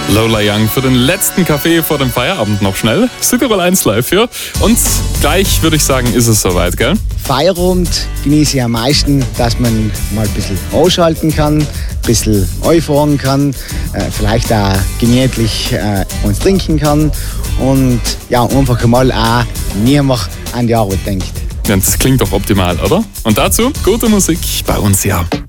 Lola Young für den letzten Kaffee vor dem Feierabend noch schnell. Südtirol 1 live hier. Und gleich würde ich sagen, ist es soweit, gell? Feierabend genieße ich am meisten, dass man mal ein bisschen ausschalten kann, ein bisschen auffahren kann, vielleicht auch gemütlich uns trinken kann und ja, einfach mal auch niemand an die Arbeit denkt. Das klingt doch optimal, oder? Und dazu gute Musik bei uns, ja.